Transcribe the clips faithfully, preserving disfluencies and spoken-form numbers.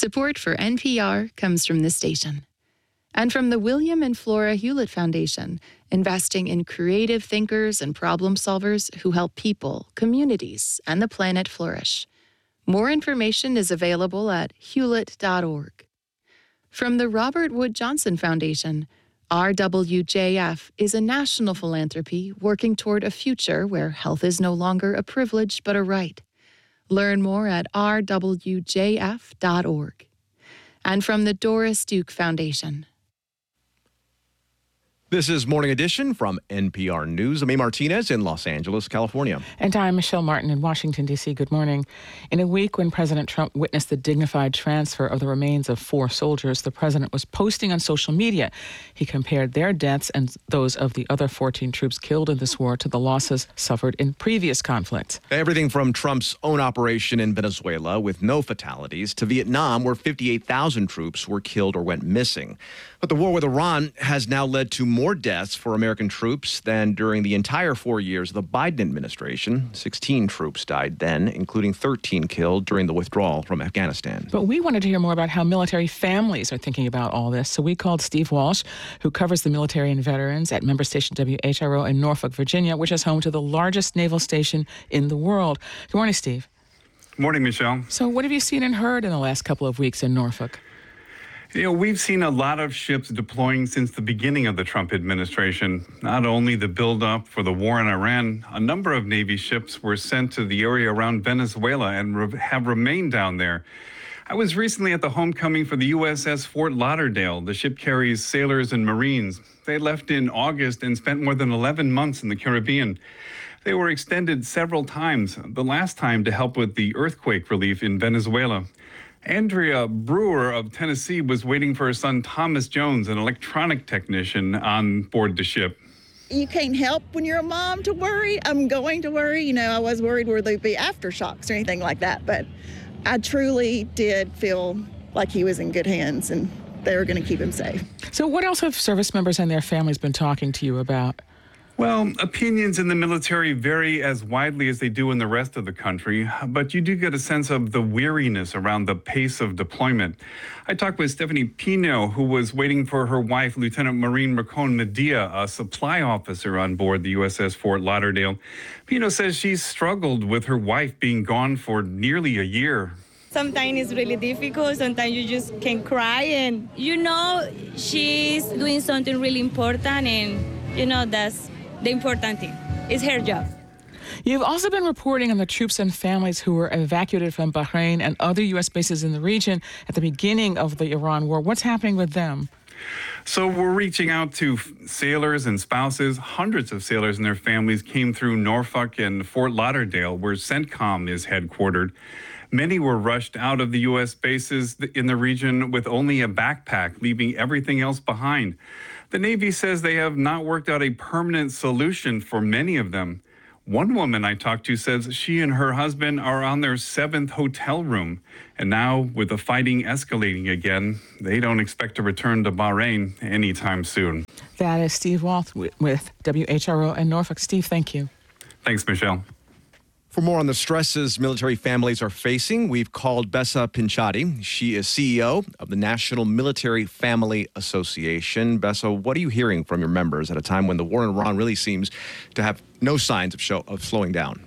Support for N P R comes from this station. And from the William and Flora Hewlett Foundation, investing in creative thinkers and problem solvers who help people, communities, and the planet flourish. More information is available at hewlett dot org. From the Robert Wood Johnson Foundation, R W J F is a national philanthropy working toward a future where health is no longer a privilege but a right. Learn more at r w j f dot org. And from the Doris Duke Foundation. This is Morning Edition from N P R News. I'm A. Martinez in Los Angeles, California. And I'm Michelle Martin in Washington, D C Good morning. In a week when President Trump witnessed the dignified transfer of the remains of four soldiers, the president was posting on social media. He compared their deaths and those of the other fourteen troops killed in this war to the losses suffered in previous conflicts. Everything from Trump's own operation in Venezuela with no fatalities to Vietnam, where fifty-eight thousand troops were killed or went missing. But the war with Iran has now led to more deaths for American troops than during the entire four years of the Biden administration. sixteen troops died then, including thirteen killed during the withdrawal from Afghanistan. But we wanted to hear more about how military families are thinking about all this. So we called Steve Walsh, who covers the military and veterans at member station W H R O in Norfolk, Virginia, which is home to the largest naval station in the world. Good morning, Steve. Good morning, Michelle. So what have you seen and heard in the last couple of weeks in Norfolk? You know, we've seen a lot of ships deploying since the beginning of the Trump administration. Not only the buildup for the war in Iran, a number of Navy ships were sent to the area around Venezuela and re- have remained down there. I was recently at the homecoming for the U S S Fort Lauderdale. The ship carries sailors and Marines. They left in August and spent more than eleven months in the Caribbean. They were extended several times, the last time to help with the earthquake relief in Venezuela. Andrea Brewer of Tennessee was waiting for her son Thomas Jones, an electronic technician, on board the ship. You can't help when you're a mom to worry. I'm going to worry. You know, I was worried where there'd be aftershocks or anything like that, but I truly did feel like he was in good hands and they were going to keep him safe. So what else have service members and their families been talking to you about? Well, opinions in the military vary as widely as they do in the rest of the country, but you do get a sense of the weariness around the pace of deployment. I talked with Stephanie Pino, who was waiting for her wife, Lieutenant Marine Mercone Medea, a supply officer on board the U S S Fort Lauderdale. Pino says she's struggled with her wife being gone for nearly a year. Sometimes it's really difficult. Sometimes you just can cry and, you know, she's doing something really important and, you know, that's the important thing. It's her job. You've also been reporting on the troops and families who were evacuated from Bahrain and other U S bases in the region at the beginning of the Iran war. What's happening with them? So we're reaching out to sailors and spouses. Hundreds of sailors and their families came through Norfolk and Fort Lauderdale, where CENTCOM is headquartered. Many were rushed out of the U S bases in the region with only a backpack, leaving everything else behind. The Navy says they have not worked out a permanent solution for many of them. One woman I talked to says she and her husband are on their seventh hotel room. And now, with the fighting escalating again, they don't expect to return to Bahrain anytime soon. That is Steve Walsh with W H R O in Norfolk. Steve, thank you. Thanks, Michelle. For more on the stresses military families are facing, we've called Bessa Pinchatti. She is C E O of the National Military Family Association. Bessa, what are you hearing from your members at a time when the war in Iran really seems to have no signs of, show, of slowing down?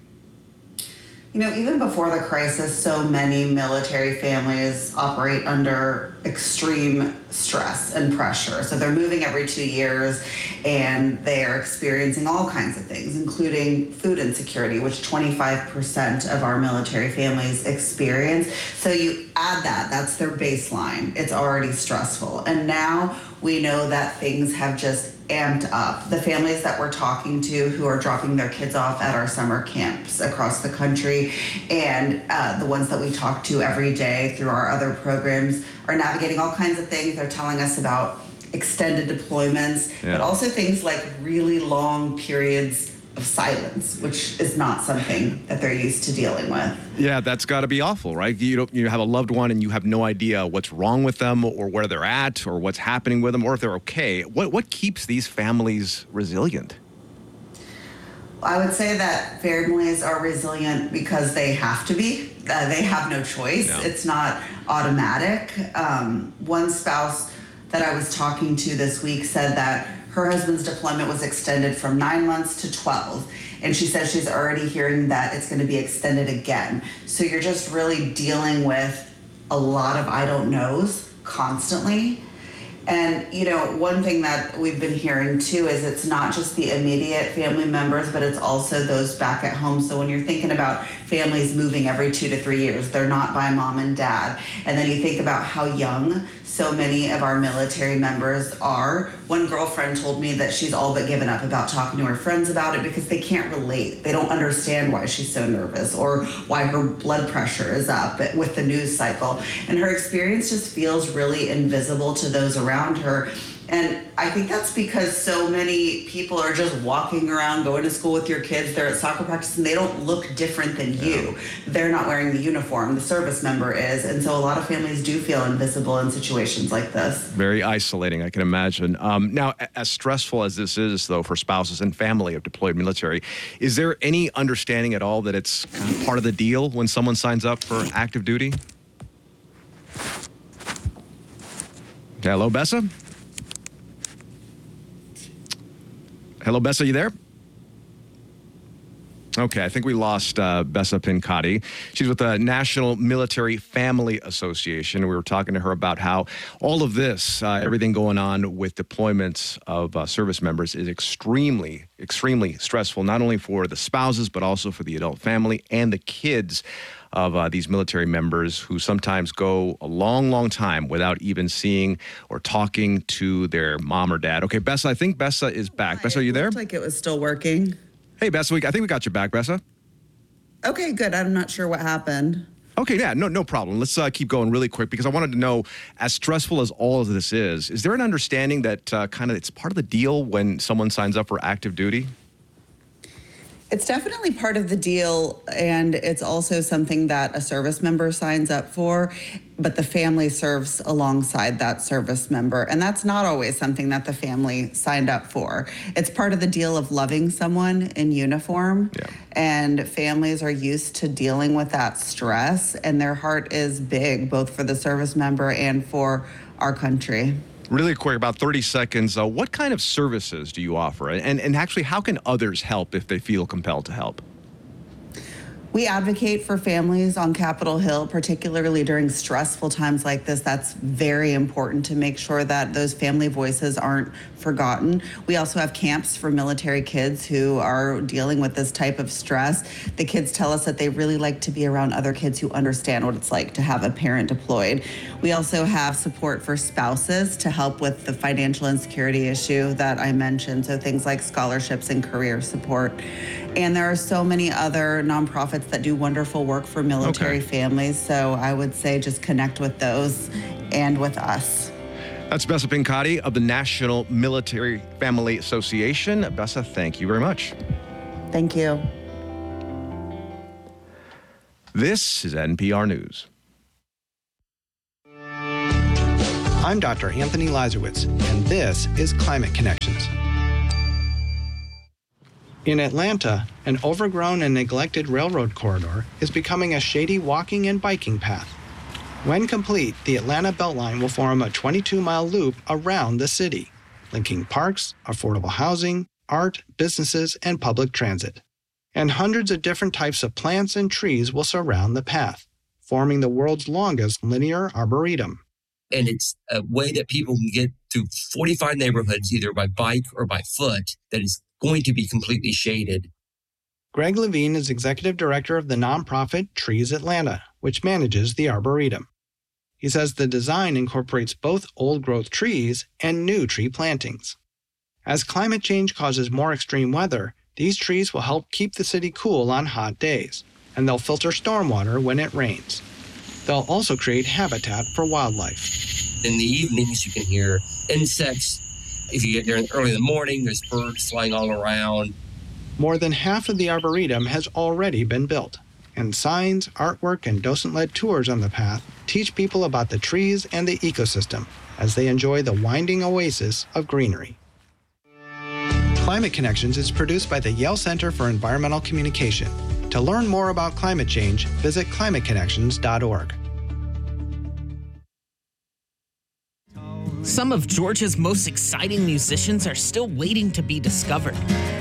You know, even before the crisis, so many military families operate under extreme stress and pressure. So they're moving every two years and they are experiencing all kinds of things, including food insecurity, which twenty-five percent of our military families experience. So you add that, that's their baseline. It's already stressful. And now we know that things have just amped up. The families that we're talking to who are dropping their kids off at our summer camps across the country and uh, the ones that we talk to every day through our other programs are navigating all kinds of things. They're telling us about extended deployments, yeah. but also things like really long periods of silence, which is not something that they're used to dealing with. Yeah, that's got to be awful, right? You don't, you have a loved one and you have no idea what's wrong with them or where they're at or what's happening with them or if they're okay. What what keeps these families resilient? I would say that families are resilient because they have to be. uh, they have no choice. Yeah. It's not automatic. Um, one spouse that I was talking to this week said that her husband's deployment was extended from nine months to twelve. And she says she's already hearing that it's going to be extended again. So you're just really dealing with a lot of I don't knows constantly. And, you know, one thing that we've been hearing too is it's not just the immediate family members, but it's also those back at home. So when you're thinking about families moving every two to three years, they're not by mom and dad. And then you think about how young so many of our military members are. One girlfriend told me that she's all but given up about talking to her friends about it because they can't relate. They don't understand why she's so nervous or why her blood pressure is up with the news cycle. And her experience just feels really invisible to those around her. And I think that's because so many people are just walking around, going to school with your kids, they're at soccer practice, and they don't look different than you. They're not wearing the uniform, the service member is. And so a lot of families do feel invisible in situations like this. Very isolating, I can imagine. Um, now, as stressful as this is, though, for spouses and family of deployed military, is there any understanding at all that it's kind of part of the deal when someone signs up for active duty? Hello, Bessa? Hello, Bessa, you there? Okay, I think we lost uh, Bessa Pincotti. She's with the National Military Family Association. We were talking to her about how all of this, uh, everything going on with deployments of uh, service members is extremely, extremely stressful, not only for the spouses, but also for the adult family and the kids of uh, these military members who sometimes go a long, long time without even seeing or talking to their mom or dad. Okay, Bessa, I think Bessa is back. Bessa, are you there? It looked like it was still working. Hey, Bessa, we, I think we got you back, Bessa. Okay, good. I'm not sure what happened. Okay, yeah, no, no problem. Let's uh, keep going really quick because I wanted to know, as stressful as all of this is, is there an understanding that uh, kind of it's part of the deal when someone signs up for active duty? It's definitely part of the deal, and it's also something that a service member signs up for, but the family serves alongside that service member, and that's not always something that the family signed up for. It's part of the deal of loving someone in uniform, yeah. And families are used to dealing with that stress, and their heart is big, both for the service member and for our country. Really quick, about thirty seconds. Uh, what kind of services do you offer? And, and actually, how can others help if they feel compelled to help? We advocate for families on Capitol Hill, particularly during stressful times like this. That's very important to make sure that those family voices aren't forgotten. We also have camps for military kids who are dealing with this type of stress. The kids tell us that they really like to be around other kids who understand what it's like to have a parent deployed. We also have support for spouses to help with the financial insecurity issue that I mentioned, so things like scholarships and career support. And there are so many other nonprofits that do wonderful work for military okay. families, so I would say just connect with those and with us. That's Bessa Pincotti of the National Military Family Association. Bessa, thank you very much. Thank you. This is N P R News. I'm Doctor Anthony Lazarowitz, and this is Climate Connections. In Atlanta, an overgrown and neglected railroad corridor is becoming a shady walking and biking path. When complete, the Atlanta Beltline will form a twenty-two mile loop around the city, linking parks, affordable housing, art, businesses, and public transit. And hundreds of different types of plants and trees will surround the path, forming the world's longest linear arboretum. And it's a way that people can get to forty-five neighborhoods, either by bike or by foot, that is going to be completely shaded. Greg Levine is executive director of the nonprofit Trees Atlanta, which manages the arboretum. He says the design incorporates both old-growth trees and new tree plantings. As climate change causes more extreme weather, these trees will help keep the city cool on hot days, and they'll filter stormwater when it rains. They'll also create habitat for wildlife. In the evenings, you can hear insects. If you get there early in the morning, there's birds flying all around. More than half of the arboretum has already been built, and signs, artwork, and docent-led tours on the path teach people about the trees and the ecosystem as they enjoy the winding oasis of greenery. Climate Connections is produced by the Yale Center for Environmental Communication. To learn more about climate change, visit climate connections dot org. Some of Georgia's most exciting musicians are still waiting to be discovered.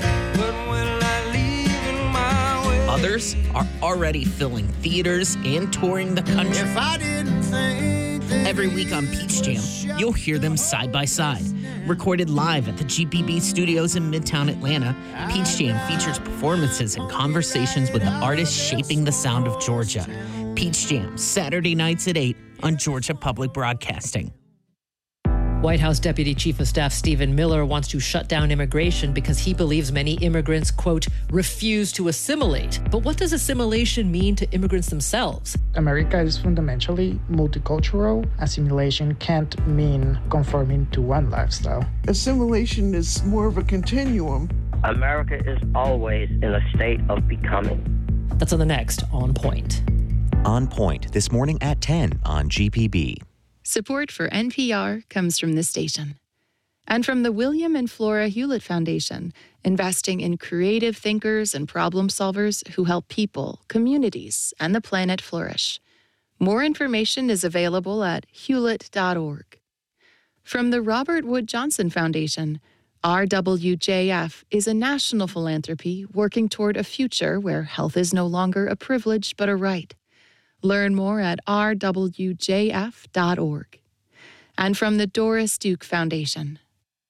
Others are already filling theaters and touring the country. If I didn't think that Every week on Peach Jam, you'll hear them side by side. Recorded live at the G P B studios in Midtown Atlanta, Peach Jam features performances and conversations with the artists shaping the sound of Georgia. Peach Jam, Saturday nights at eight on Georgia Public Broadcasting. White House Deputy Chief of Staff Stephen Miller wants to shut down immigration because he believes many immigrants, quote, refuse to assimilate. But what does assimilation mean to immigrants themselves? America is fundamentally multicultural. Assimilation can't mean conforming to one lifestyle. Assimilation is more of a continuum. America is always in a state of becoming. That's on the next On Point. On Point, this morning at ten on G P B. Support for N P R comes from this station. And from the William and Flora Hewlett Foundation, investing in creative thinkers and problem solvers who help people, communities, and the planet flourish. More information is available at hewlett dot org. From the Robert Wood Johnson Foundation, R W J F is a national philanthropy working toward a future where health is no longer a privilege but a right. Learn more at r w j f dot org. And from the Doris Duke Foundation.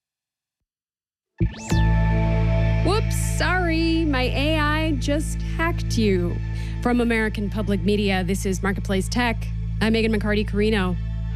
Whoops, sorry, my A I just hacked you. From American Public Media, this is Marketplace Tech. I'm Megan McCarty-Carino.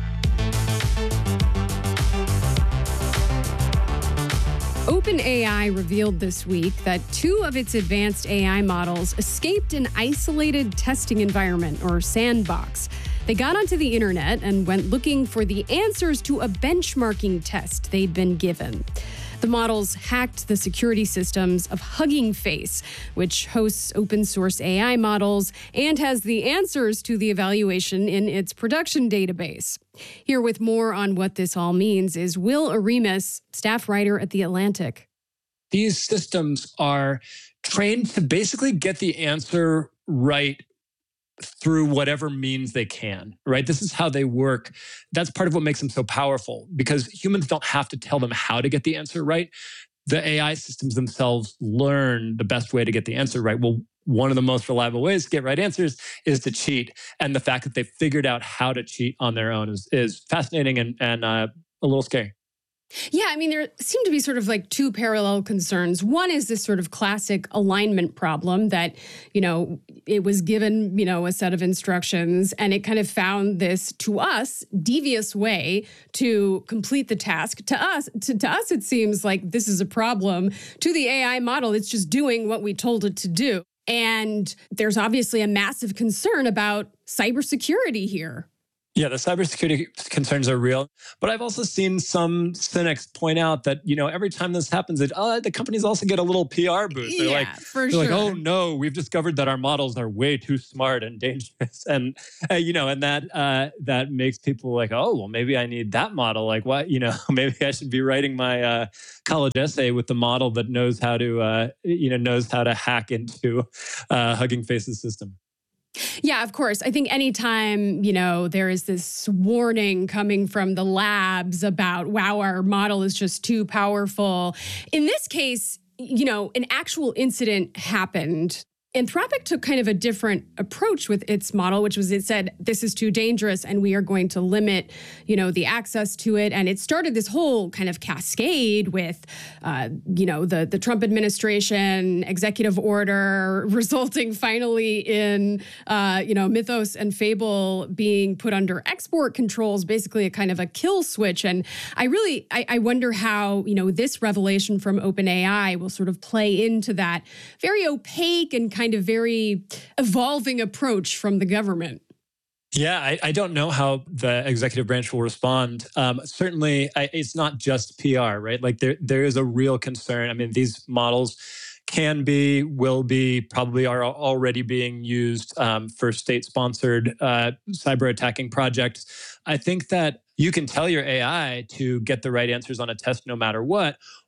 OpenAI revealed this week that two of its advanced A I models escaped an isolated testing environment, or sandbox. They got onto the internet and went looking for the answers to a benchmarking test they'd been given. The models hacked the security systems of Hugging Face, which hosts open source A I models and has the answers to the evaluation in its production database. Here with more on what this all means is Will Aremus, staff writer at The Atlantic. These systems are trained to basically get the answer right through whatever means they can, right? This is how they work. That's part of what makes them so powerful, because humans don't have to tell them how to get the answer right. The A I systems themselves learn the best way to get the answer right. Well, one of the most reliable ways to get right answers is to cheat. And the fact that they figured out how to cheat on their own is, is fascinating and, and uh, a little scary. Yeah, I mean, there seem to be sort of like two parallel concerns. One is this sort of classic alignment problem that, you know, it was given, you know, a set of instructions and it kind of found this, to us, devious way to complete the task. To us, to, to us, it seems like this is a problem. To the A I model, it's just doing what we told it to do. And there's obviously a massive concern about cybersecurity here. Yeah, the cybersecurity concerns are real. But I've also seen some cynics point out that, you know, every time this happens, it, uh, the companies also get a little P R boost. They're yeah, like, for they're sure. like, oh no, we've discovered that our models are way too smart and dangerous. And, uh, you know, and that uh, that makes people like, oh, well, maybe I need that model. Like, what, you know, maybe I should be writing my uh, college essay with the model that knows how to, uh, you know, knows how to hack into uh, Hugging Face's system. Yeah, of course. I think anytime, you know, there is this warning coming from the labs about, wow, our model is just too powerful. In this case, you know, an actual incident happened. Anthropic took kind of a different approach with its model, which was it said, this is too dangerous and we are going to limit, you know, the access to it. And it started this whole kind of cascade with, uh, you know, the, the Trump administration executive order resulting finally in, uh, you know, Mythos and Fable being put under export controls, basically a kind of a kill switch. And I really, I, I wonder how, you know, this revelation from OpenAI will sort of play into that very opaque and kind kind of very evolving approach from the government. Yeah, I, I don't know how the executive branch will respond. Um, certainly, I, it's not just P R, right? Like there, there is a real concern. I mean, these models can be, will be, probably are already being used um, for state-sponsored uh, cyber attacking projects. I think that you can tell your A I to get the right answers on a test no matter what,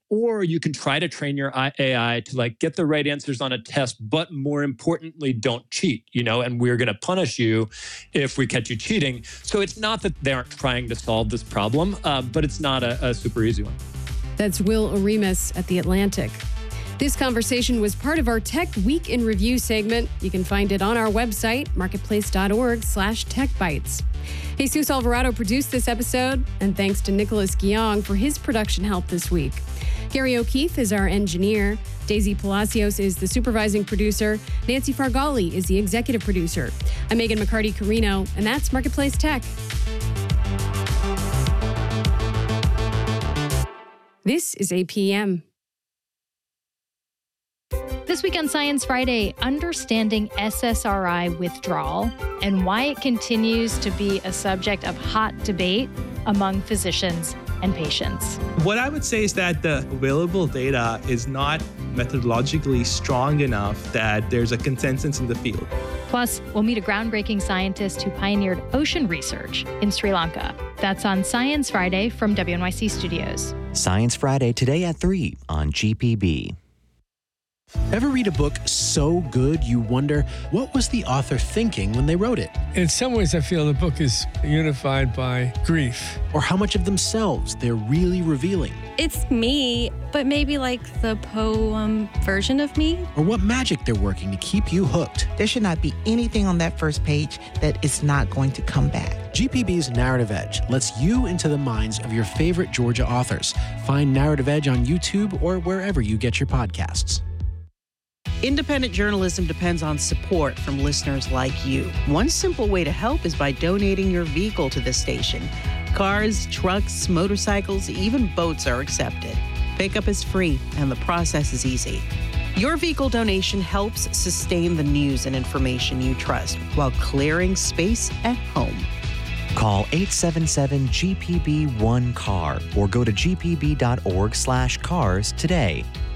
Or you can try to train your A I to like get the right answers on a test, but more importantly, don't cheat, you know, and we're going to punish you if we catch you cheating. So it's not that they aren't trying to solve this problem, uh, but it's not a, a super easy one. That's Will Oremus at The Atlantic. This conversation was part of our Tech Week in Review segment. You can find it on our website, marketplace.org slash techbytes. Jesus Alvarado produced this episode, and thanks to Nicholas Guillaume for his production help this week. Gary O'Keefe is our engineer. Daisy Palacios is the supervising producer. Nancy Fargali is the executive producer. I'm Megan McCarty-Carino, and that's Marketplace Tech. This is A P M. This week on Science Friday, understanding S S R I withdrawal and why it continues to be a subject of hot debate among physicians and patients. What I would say is that the available data is not methodologically strong enough that there's a consensus in the field. Plus, we'll meet a groundbreaking scientist who pioneered ocean research in Sri Lanka. That's on Science Friday from W N Y C Studios. Science Friday today at three on G P B. Ever read a book so good you wonder, what was the author thinking when they wrote it? In some ways, I feel the book is unified by grief. Or how much of themselves they're really revealing. It's me, but maybe like the poem version of me. Or what magic they're working to keep you hooked. There should not be anything on that first page that is not going to come back. G P B's Narrative Edge lets you into the minds of your favorite Georgia authors. Find Narrative Edge on YouTube or wherever you get your podcasts. Independent journalism depends on support from listeners like you. One simple way to help is by donating your vehicle to the station. Cars, trucks, motorcycles, even boats are accepted. Pickup is free and the process is easy. Your vehicle donation helps sustain the news and information you trust while clearing space at home. Call eight seven seven G P B one car or go to g p b dot org slash cars today.